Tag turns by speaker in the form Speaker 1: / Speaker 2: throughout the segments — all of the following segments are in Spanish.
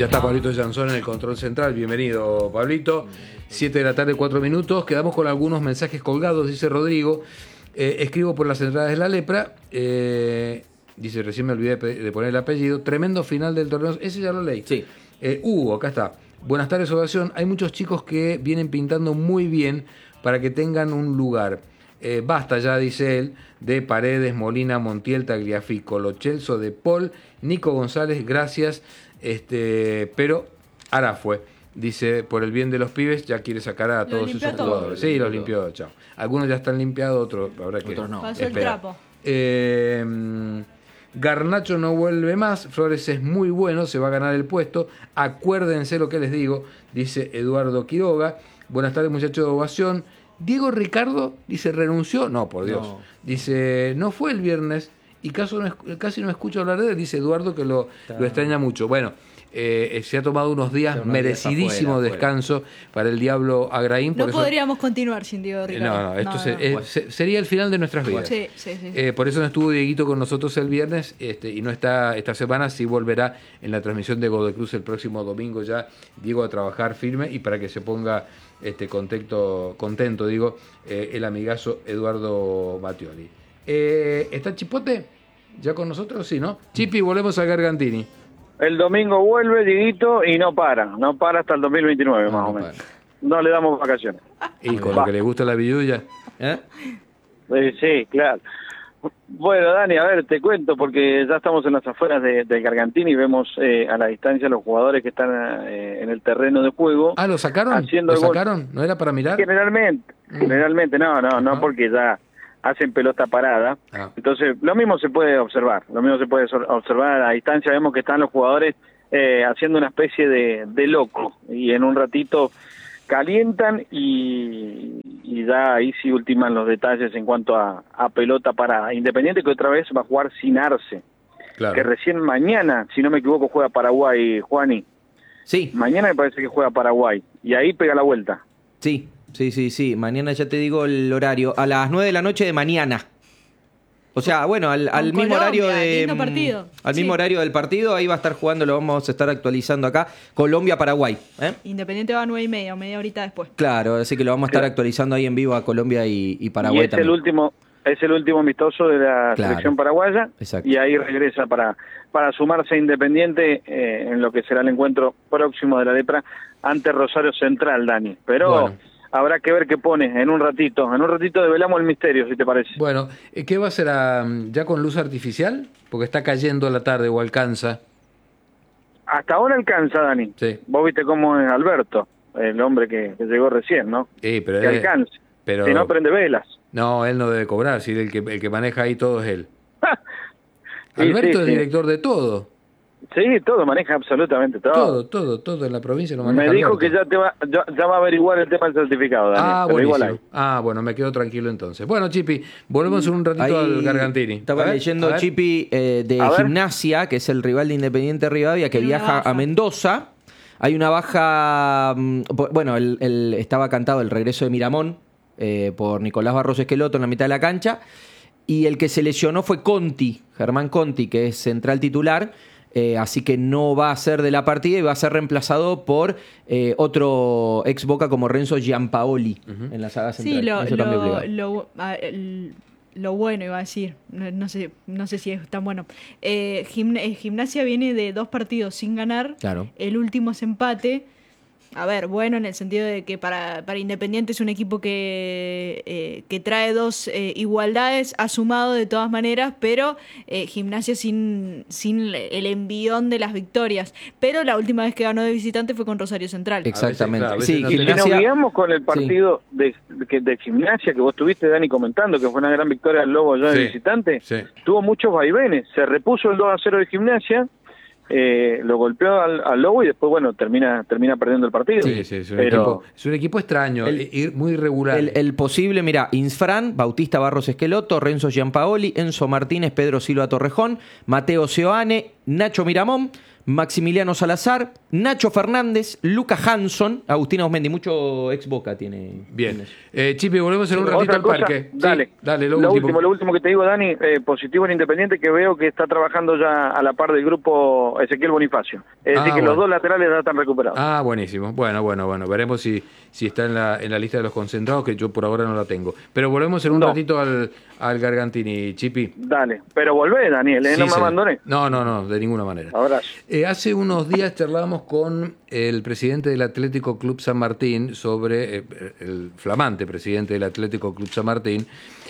Speaker 1: Ya está Pablito Jansón en el control central. Bienvenido, Pablito. 7 de la tarde, 4 minutos. Quedamos con algunos mensajes colgados, dice Rodrigo. Escribo por las entradas de la lepra. Dice, recién me olvidé de poner el apellido. Tremendo final del torneo. Ese ya lo leí.
Speaker 2: Sí.
Speaker 1: Hugo, acá está. Buenas tardes, Ovación. Hay muchos chicos que vienen pintando muy bien para que tengan un lugar. Basta ya, dice él, de Paredes, Molina, Montiel, Tagliafico, Lo Celso, De Paul, Nico González, gracias. Pero ahora fue. Dice, por el bien de los pibes, ya quiere sacar a todos esos jugadores. Sí, los limpió, chao. Algunos ya están limpiados, otros habrá que
Speaker 2: otros no.
Speaker 3: Pasó el trapo.
Speaker 1: Garnacho no vuelve más, Flores es muy bueno, se va a ganar el puesto. Acuérdense lo que les digo, dice Eduardo Quiroga. Buenas tardes, muchachos de Ovación. Diego Ricardo, dice, renunció. No, por Dios.
Speaker 2: No.
Speaker 1: Dice, no fue el viernes y casi no escucho hablar de él. Dice Eduardo que lo extraña mucho. Bueno, se ha tomado unos días merecidísimo
Speaker 2: afuera.
Speaker 1: descanso para el Diablo Agraín.
Speaker 3: No podríamos continuar sin Diego Ricardo.
Speaker 1: No, esto sería el final de nuestras vidas.
Speaker 3: Sí.
Speaker 1: Por eso no estuvo Dieguito con nosotros el viernes y no está esta semana, sí volverá en la transmisión de Godecruz el próximo domingo ya. Diego a trabajar firme y para que se ponga contento, el amigazo Eduardo Mattioli. ¿Está Chipote ya con nosotros? Sí, ¿no? Chipi, volvemos a Gargantini.
Speaker 4: El domingo vuelve, Dieguito, y no para hasta el 2029 más o menos. No le damos vacaciones.
Speaker 1: Y con lo que le gusta la billulla.
Speaker 4: Sí, claro. Bueno, Dani, a ver, te cuento, porque ya estamos en las afueras del Gargantini y vemos a la distancia los jugadores que están en el terreno de juego.
Speaker 1: ¿Lo sacaron?
Speaker 4: Haciendo
Speaker 1: ¿Lo sacaron? ¿No era para mirar?
Speaker 4: Generalmente no, porque ya hacen pelota parada. Entonces, lo mismo se puede observar. A la distancia vemos que están los jugadores haciendo una especie de loco. Y en un ratito calientan y ya ahí sí ultiman los detalles en cuanto a pelota parada. Independiente que otra vez va a jugar sin Arce. Claro. Que recién mañana, si no me equivoco, juega Paraguay, Juani.
Speaker 2: Sí.
Speaker 4: Mañana me parece que juega Paraguay. Y ahí pega la vuelta.
Speaker 2: Sí. Mañana ya te digo el horario. A las 9 de la noche de mañana. O sea, bueno, al mismo horario mismo horario del partido, ahí va a estar jugando, lo vamos a estar actualizando acá, Colombia-Paraguay.
Speaker 3: Independiente va a 9:30, media horita después.
Speaker 2: Claro, así que lo vamos a estar actualizando ahí en vivo a Colombia y Paraguay también.
Speaker 4: Es el último amistoso de la selección paraguaya.
Speaker 2: Exacto.
Speaker 4: Y ahí regresa para sumarse a Independiente en lo que será el encuentro próximo de la lepra ante Rosario Central, Dani. Pero bueno, habrá que ver qué pone en un ratito. En un ratito develamos el misterio, si te parece.
Speaker 1: Bueno, ¿qué va a ser ya con luz artificial? Porque está cayendo a la tarde o alcanza.
Speaker 4: Hasta ahora alcanza, Dani.
Speaker 1: Sí.
Speaker 4: Vos viste cómo es Alberto, el hombre que llegó recién, ¿no?
Speaker 1: Sí, pero
Speaker 4: que alcance.
Speaker 1: Pero
Speaker 4: si no, prende velas.
Speaker 1: No, él no debe cobrar, si el que maneja ahí todo es él. Alberto es director de todo.
Speaker 4: Sí, todo, maneja absolutamente todo.
Speaker 1: Todo en la provincia lo maneja.
Speaker 4: Me dijo
Speaker 1: Alberto.
Speaker 4: que ya va a averiguar el tema del certificado, Daniel.
Speaker 1: Buenísimo. Bueno, me quedo tranquilo entonces. Bueno, Chipi, volvemos en un ratito al Gargantini.
Speaker 2: Estaba leyendo Chipi de Gimnasia, que es el rival de Independiente Rivadavia, que viaja a Mendoza. Hay una baja, bueno, estaba cantado el regreso de Miramón por Nicolás Barros Esqueloto en la mitad de la cancha, y el que se lesionó fue Conti, Germán Conti, que es central titular. Así que no va a ser de la partida y va a ser reemplazado por otro ex Boca como Renzo Giampaoli en la saga central.
Speaker 3: Sí, lo bueno iba a decir, no sé si es tan bueno. Gimnasia viene de 2 partidos sin ganar.
Speaker 2: Claro.
Speaker 3: El último es empate. A ver, bueno, en el sentido de que para Independiente es un equipo que trae 2 igualdades, ha sumado de todas maneras, pero Gimnasia sin el envión de las victorias. Pero la última vez que ganó de visitante fue con Rosario Central.
Speaker 2: Exactamente.
Speaker 1: A veces,
Speaker 2: Sí,
Speaker 4: y si nos guiamos con el partido de Gimnasia que vos tuviste, Dani, comentando, que fue una gran victoria del Lobo ya de visitante, tuvo muchos vaivenes. Se repuso el 2-0 de Gimnasia, lo golpeó al Lobo y después, bueno, termina perdiendo el partido.
Speaker 1: Sí, es un equipo extraño, muy irregular.
Speaker 2: El posible, mira, Insfran, Bautista Barros Esqueloto, Renzo Giampaoli, Enzo Martínez, Pedro Silva Torrejón, Mateo Seoane, Nacho Miramón, Maximiliano Salazar, Nacho Fernández, Lucas Hanson, Agustín Ausmendi, mucho ex Boca tiene.
Speaker 1: Bien. Chipi, volvemos en un ratito al parque.
Speaker 4: Dale,
Speaker 1: sí, dale,
Speaker 4: lo último que te digo, Dani, positivo en Independiente, que veo que está trabajando ya a la par del grupo Ezequiel Bonifacio. Es decir, que los dos laterales ya están recuperados.
Speaker 1: Buenísimo. Bueno. Veremos si está en la lista de los concentrados, que yo por ahora no la tengo. Pero volvemos en un ratito al Gargantini, Chipi.
Speaker 4: Dale, pero volvé, Daniel, no me abandoné.
Speaker 1: No, de ninguna manera.
Speaker 4: Abrazo.
Speaker 1: Hace unos días charlábamos con el presidente del Atlético Club San Martín sobre el flamante presidente del Atlético Club San Martín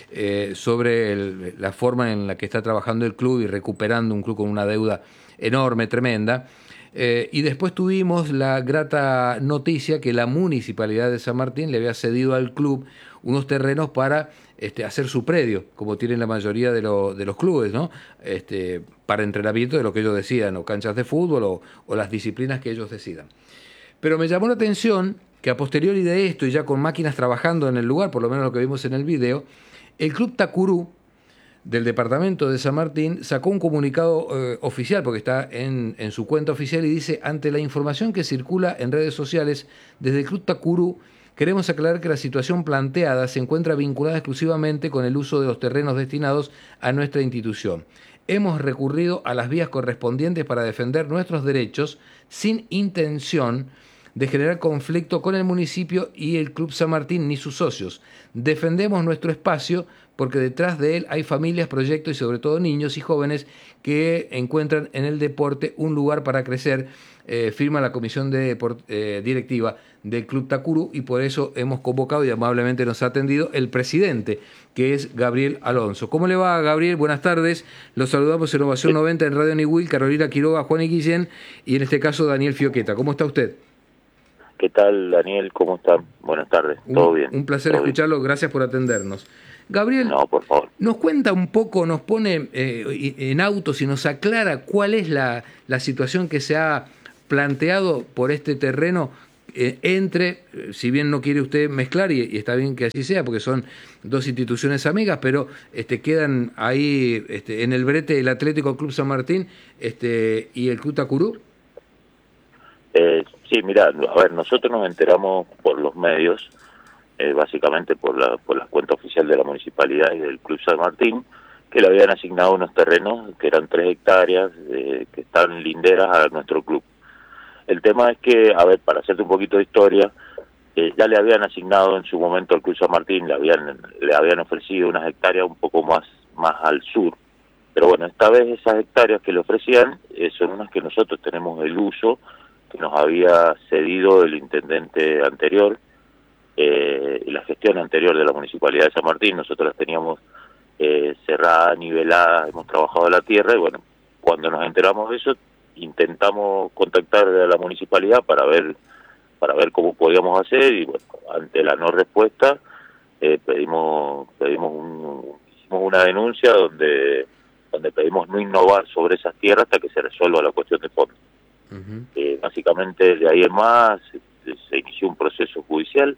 Speaker 1: sobre la forma en la que está trabajando el club y recuperando un club con una deuda enorme, tremenda. Y después tuvimos la grata noticia que la Municipalidad de San Martín le había cedido al club unos terrenos para hacer su predio, como tienen la mayoría de los clubes, ¿no? Para entrenamiento de lo que ellos decidan, o canchas de fútbol o las disciplinas que ellos decidan. Pero me llamó la atención que a posteriori de esto, y ya con máquinas trabajando en el lugar, por lo menos lo que vimos en el video, el Club Tacurú del departamento de San Martín sacó un comunicado oficial, porque está en su cuenta oficial, y dice: ante la información que circula en redes sociales, desde el Club Tacurú queremos aclarar que la situación planteada se encuentra vinculada exclusivamente con el uso de los terrenos destinados a nuestra institución. Hemos recurrido a las vías correspondientes para defender nuestros derechos sin intención de generar conflicto con el municipio y el Club San Martín ni sus socios. Defendemos nuestro espacio porque detrás de él hay familias, proyectos y sobre todo niños y jóvenes que encuentran en el deporte un lugar para crecer, firma la comisión directiva del Club Tacurú, y por eso hemos convocado y amablemente nos ha atendido el presidente, que es Gabriel Alonso. ¿Cómo le va, Gabriel? Buenas tardes. Los saludamos en Ovación 90 en Radio Niwil, Carolina Quiroga, Juan y Guillén, y en este caso Daniel Fioqueta. ¿Cómo está usted?
Speaker 5: ¿Qué tal, Daniel? ¿Cómo están? Buenas tardes. ¿Todo bien?
Speaker 1: Un placer escucharlo. Bien. Gracias por atendernos. Gabriel,
Speaker 5: no, por favor,
Speaker 1: nos cuenta un poco, nos pone en autos y nos aclara cuál es la situación que se ha planteado por este terreno entre, si bien no quiere usted mezclar, y está bien que así sea, porque son dos instituciones amigas, pero quedan ahí en el brete el Atlético Club San Martín y el Club Tacurú.
Speaker 5: Sí, mira, a ver, nosotros nos enteramos por los medios, básicamente por la cuenta oficial de la Municipalidad y del Club San Martín, que le habían asignado unos terrenos que eran 3 hectáreas, que están linderas a nuestro club. El tema es que, a ver, para hacerte un poquito de historia, ya le habían asignado en su momento al Club San Martín, le habían ofrecido unas hectáreas un poco más al sur, pero bueno, esta vez esas hectáreas que le ofrecían son unas que nosotros tenemos el uso, que nos había cedido el intendente anterior, y la gestión anterior de la Municipalidad de San Martín. Nosotros las teníamos cerradas, niveladas, hemos trabajado la tierra, y bueno, cuando nos enteramos de eso, intentamos contactar a la Municipalidad para ver cómo podíamos hacer, y bueno, ante la no respuesta, hicimos una denuncia donde pedimos no innovar sobre esas tierras hasta que se resuelva la cuestión de fondo. Uh-huh. Básicamente de ahí en más se inició un proceso judicial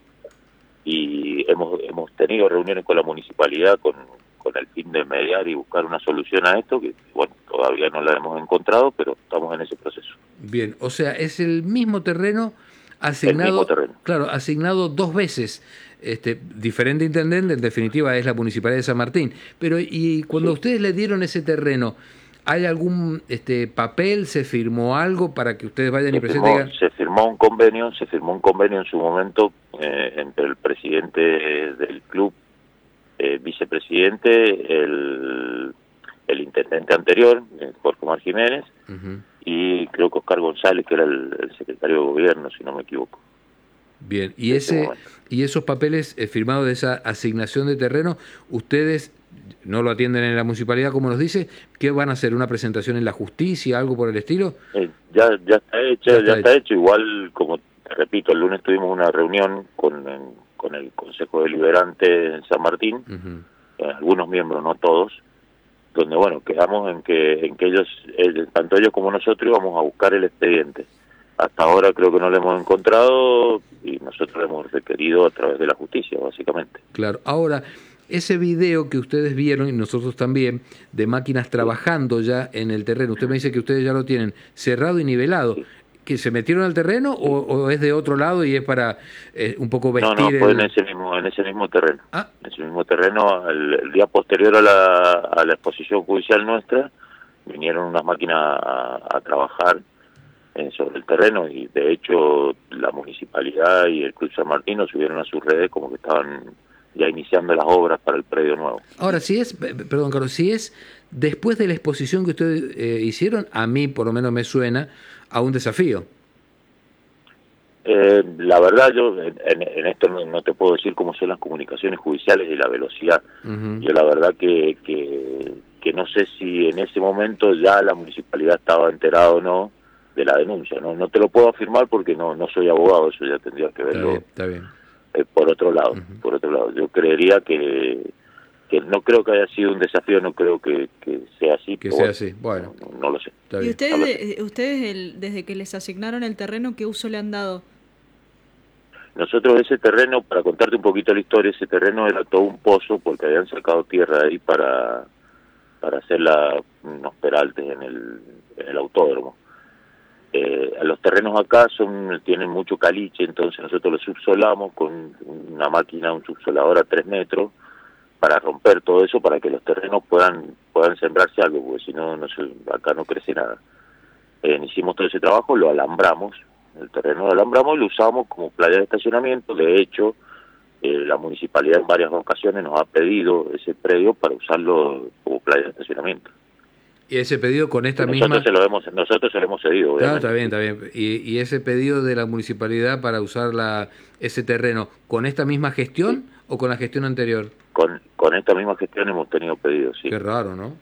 Speaker 5: y hemos tenido reuniones con la municipalidad con el fin de mediar y buscar una solución a esto, que bueno, todavía no la hemos encontrado, pero estamos en ese proceso.
Speaker 1: Bien, o sea, es el mismo terreno asignado,
Speaker 5: el mismo terreno.
Speaker 1: Claro, asignado 2 veces. Diferente intendente, en definitiva es la Municipalidad de San Martín, pero y cuando ustedes le dieron ese terreno, ¿hay algún papel, se firmó algo para que ustedes vayan y presenten?
Speaker 5: Se firmó un convenio en su momento entre el presidente del club, vicepresidente, el intendente anterior, Jorge Omar Jiménez, uh-huh, y creo que Oscar González, que era el secretario de gobierno, si no me equivoco.
Speaker 1: Bien, y esos papeles firmados de esa asignación de terreno, ustedes no lo atienden en la municipalidad, como nos dice, ¿qué van a hacer? ¿Una presentación en la justicia, algo por el estilo?
Speaker 5: Ya está hecho. Igual, como te repito, el lunes tuvimos una reunión con el Consejo Deliberante en San Martín, uh-huh, algunos miembros, no todos, donde bueno, quedamos en que ellos, tanto ellos como nosotros, íbamos a buscar el expediente. Hasta ahora creo que no lo hemos encontrado y nosotros lo hemos requerido a través de la justicia, básicamente.
Speaker 1: Claro. Ahora, ese video que ustedes vieron, y nosotros también, de máquinas trabajando ya en el terreno, usted me dice que ustedes ya lo tienen cerrado y nivelado, ¿que se metieron al terreno o es de otro lado y es para un poco vestir?
Speaker 5: No, fue en ese mismo terreno. En ese mismo terreno, el día posterior a la exposición judicial nuestra, vinieron unas máquinas a trabajar sobre el terreno, y de hecho la municipalidad y el Club San Martín nos subieron a sus redes como que estaban ya iniciando las obras para el predio nuevo.
Speaker 1: Ahora, perdón Carlos, si es después de la exposición que ustedes hicieron, a mí por lo menos me suena a un desafío.
Speaker 5: La verdad, yo en esto no te puedo decir cómo son las comunicaciones judiciales y la velocidad. Yo la verdad que no sé si en ese momento ya la municipalidad estaba enterada o no de la denuncia. No te lo puedo afirmar porque no soy abogado, eso ya tendría que verlo.
Speaker 1: Está bien.
Speaker 5: Por otro lado, yo creería que no creo que haya sido un desafío, no creo que sea así.
Speaker 1: Que sea así, bueno.
Speaker 5: No lo sé.
Speaker 3: ¿Y ustedes desde que les asignaron el terreno, qué uso le han dado?
Speaker 5: Nosotros ese terreno, para contarte un poquito la historia, ese terreno era todo un pozo porque habían sacado tierra ahí para hacer unos peraltes en el autódromo. Los terrenos acá tienen mucho caliche, entonces nosotros los subsolamos con una máquina, un subsolador a 3 metros, para romper todo eso, para que los terrenos puedan sembrarse algo, porque si no, acá no crece nada. Hicimos todo ese trabajo, lo alambramos, el terreno lo alambramos y lo usamos como playa de estacionamiento. De hecho, la municipalidad en varias ocasiones nos ha pedido ese predio para usarlo como playa de estacionamiento.
Speaker 1: Y ese pedido con esta
Speaker 5: nosotros se lo hemos cedido,
Speaker 1: claro, está bien. Y ese pedido de la municipalidad para usar ese terreno, ¿con esta misma gestión o con la gestión anterior?
Speaker 5: Con esta misma gestión hemos tenido pedidos, sí.
Speaker 1: Qué raro, ¿no?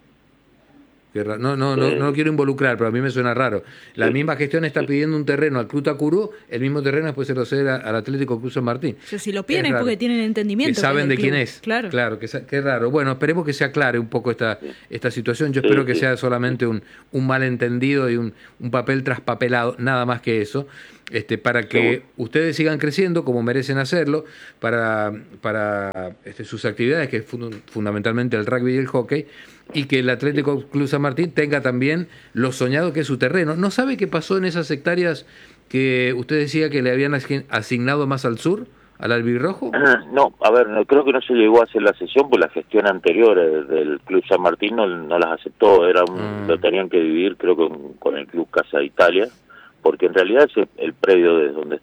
Speaker 1: No lo quiero involucrar, pero a mí me suena raro. La misma gestión está pidiendo un terreno al Club Tacurú, el mismo terreno después se lo cede al Atlético Club San Martín.
Speaker 3: O sea, si lo piden es porque tienen entendimiento.
Speaker 1: Que saben de quién
Speaker 3: club.
Speaker 1: es.
Speaker 3: Claro,
Speaker 1: qué raro. Bueno, esperemos que se aclare un poco esta situación. Yo espero que sea solamente un malentendido y un papel traspapelado, nada más que eso. Para que ustedes sigan creciendo como merecen hacerlo, para sus actividades, que es fundamentalmente el rugby y el hockey, y que el Atlético Club San Martín tenga también lo soñado que es su terreno. ¿No sabe qué pasó en esas hectáreas que usted decía que le habían asignado más al sur, al albirrojo?
Speaker 5: No, a ver, creo que no se llegó a hacer la sesión, pues la gestión anterior del Club San Martín no las aceptó, lo tenían que dividir creo con el Club Casa de Italia, porque en realidad el predio de donde